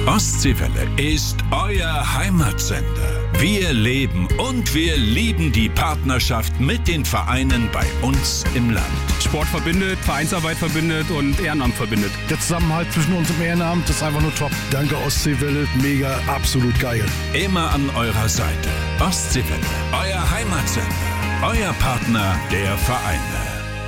Ostseewelle ist euer Heimatsender. Wir leben und wir lieben die Partnerschaft mit den Vereinen bei uns im Land. Sport verbindet, Vereinsarbeit verbindet und Ehrenamt verbindet. Der Zusammenhalt zwischen uns im Ehrenamt ist einfach nur top. Danke Ostseewelle, mega, absolut geil. Immer an eurer Seite. Ostseewelle, euer Heimatsender. Euer Partner der Vereine.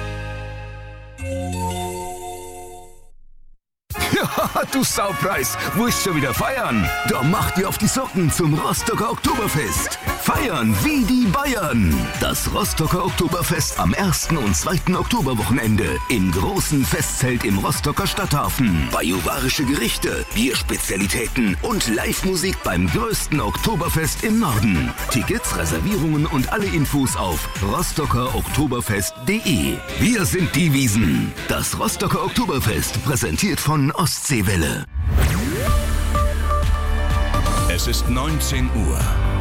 Ja, du Saupreis, willst schon wieder feiern? Da mach dir auf die Socken zum Rostocker Oktoberfest. Feiern wie die Bayern. Das Rostocker Oktoberfest am 1. und 2. Oktoberwochenende im großen Festzelt im Rostocker Stadthafen. Bajuwarische Gerichte, Bierspezialitäten und Live-Musik beim größten Oktoberfest im Norden. Tickets, Reservierungen und alle Infos auf rostockeroktoberfest.de. Wir sind die Wiesen. Das Rostocker Oktoberfest, präsentiert von Ostseewelle. Es ist 19 Uhr.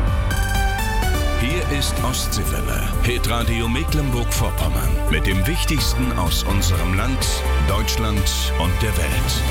Hier ist Ostseewelle, Hitradio Mecklenburg-Vorpommern mit dem Wichtigsten aus unserem Land, Deutschland und der Welt.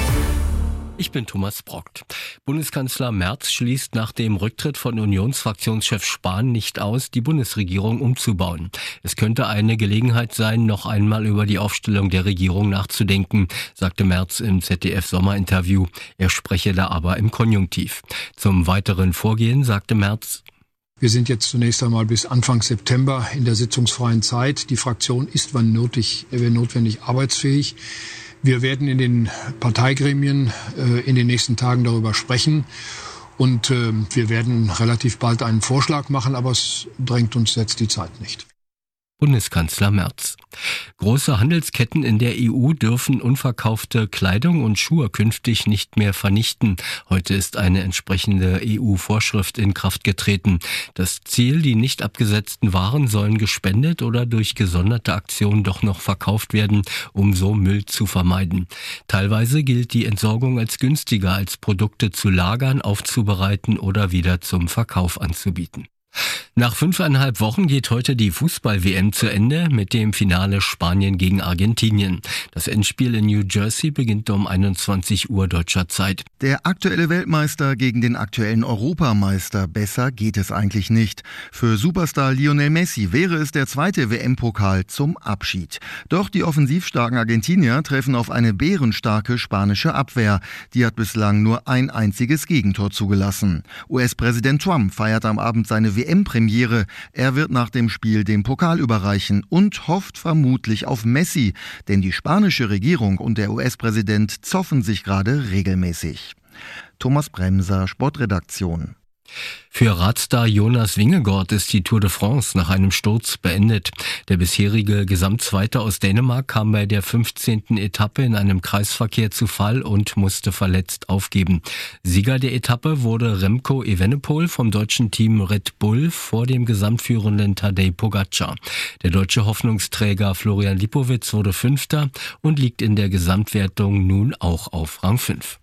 Ich bin Thomas Brockt. Bundeskanzler Merz schließt nach dem Rücktritt von Unionsfraktionschef Spahn nicht aus, die Bundesregierung umzubauen. Es könnte eine Gelegenheit sein, noch einmal über die Aufstellung der Regierung nachzudenken, sagte Merz im ZDF-Sommerinterview. Er spreche da aber im Konjunktiv. Zum weiteren Vorgehen sagte Merz: Wir sind jetzt zunächst einmal bis Anfang September in der sitzungsfreien Zeit. Die Fraktion ist, wenn notwendig, arbeitsfähig. Wir werden in den Parteigremien in den nächsten Tagen darüber sprechen und wir werden relativ bald einen Vorschlag machen, aber es drängt uns jetzt die Zeit nicht. Bundeskanzler Merz. Große Handelsketten in der EU dürfen unverkaufte Kleidung und Schuhe künftig nicht mehr vernichten. Heute ist eine entsprechende EU-Vorschrift in Kraft getreten. Das Ziel, die nicht abgesetzten Waren sollen gespendet oder durch gesonderte Aktionen doch noch verkauft werden, um so Müll zu vermeiden. Teilweise gilt die Entsorgung als günstiger, als Produkte zu lagern, aufzubereiten oder wieder zum Verkauf anzubieten. Nach 5,5 Wochen geht heute die Fußball-WM zu Ende mit dem Finale Spanien gegen Argentinien. Das Endspiel in New Jersey beginnt um 21 Uhr deutscher Zeit. Der aktuelle Weltmeister gegen den aktuellen Europameister. Besser geht es eigentlich nicht. Für Superstar Lionel Messi wäre es der zweite WM-Pokal zum Abschied. Doch die offensivstarken Argentinier treffen auf eine bärenstarke spanische Abwehr. Die hat bislang nur ein einziges Gegentor zugelassen. US-Präsident Trump feiert am Abend seine WM-Premiere. Er wird nach dem Spiel den Pokal überreichen und hofft vermutlich auf Messi, denn die spanische Regierung und der US-Präsident zoffen sich gerade regelmäßig. Thomas Bremser, Sportredaktion. Für Radstar Jonas Vingegaard ist die Tour de France nach einem Sturz beendet. Der bisherige Gesamtzweite aus Dänemark kam bei der 15. Etappe in einem Kreisverkehr zu Fall und musste verletzt aufgeben. Sieger der Etappe wurde Remco Evenepoel vom deutschen Team Red Bull vor dem gesamtführenden Tadej Pogačar. Der deutsche Hoffnungsträger Florian Lipowitz wurde Fünfter und liegt in der Gesamtwertung nun auch auf Rang 5.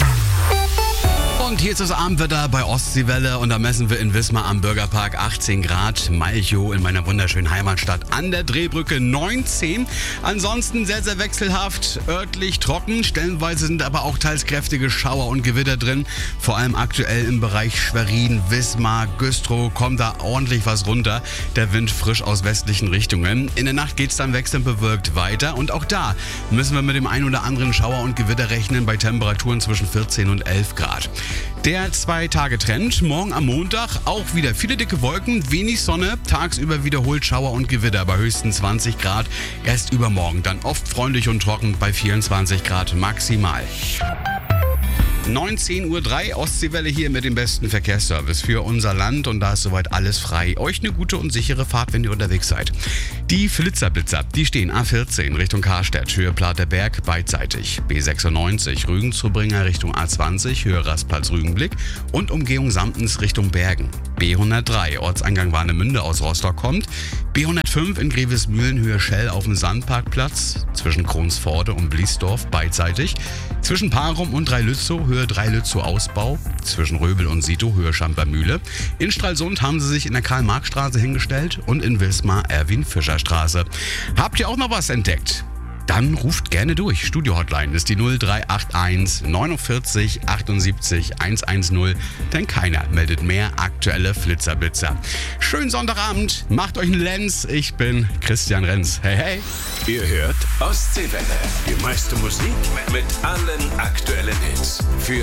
Und hier ist das Abendwetter bei Ostseewelle und da messen wir in Wismar am Bürgerpark 18 Grad, Malchow in meiner wunderschönen Heimatstadt an der Drehbrücke 19. Ansonsten sehr, sehr wechselhaft, örtlich trocken, stellenweise sind aber auch teils kräftige Schauer und Gewitter drin. Vor allem aktuell im Bereich Schwerin, Wismar, Güstrow kommt da ordentlich was runter. Der Wind frisch aus westlichen Richtungen. In der Nacht geht's dann wechselnd bewölkt weiter und auch da müssen wir mit dem ein oder anderen Schauer und Gewitter rechnen bei Temperaturen zwischen 14 und 11 Grad. Der 2-Tage-Trend, morgen am Montag auch wieder viele dicke Wolken, wenig Sonne, tagsüber wiederholt Schauer und Gewitter bei höchstens 20 Grad. Erst übermorgen dann oft freundlich und trocken bei 24 Grad maximal. 19:03 Uhr, Ostseewelle hier mit dem besten Verkehrsservice für unser Land und da ist soweit alles frei. Euch eine gute und sichere Fahrt, wenn ihr unterwegs seid. Die Flitzerblitzer, die stehen A14 Richtung Karstedt, Höhe Platerberg beidseitig. B96 Rügen-Zurbringer Richtung A20, Höhe Rastplatz-Rügenblick und Umgehung Samtens Richtung Bergen. B103 Ortseingang Warnemünde aus Rostock kommt. B105 in Grevesmühlen Höhe Schell auf dem Sandparkplatz zwischen Kronsforde und Bliesdorf beidseitig. Zwischen Parum und Dreilützow Höhe Dreilützow Ausbau. Zwischen Röbel und Sito Höhe Schampermühle. In Stralsund haben sie sich in der Karl-Marx-Straße hingestellt und in Wismar Erwin-Fischer-Straße. Habt ihr auch noch was entdeckt? dann ruft gerne durch. Studio-Hotline ist die 0381 49 78 110, denn keiner meldet mehr aktuelle Flitzerblitzer. Schönen Sonntagabend, macht euch einen Lenz. Ich bin Christian Renz. Hey, hey. Ihr hört Ostseewelle. Die meiste Musik mit allen aktuellen Hits. Für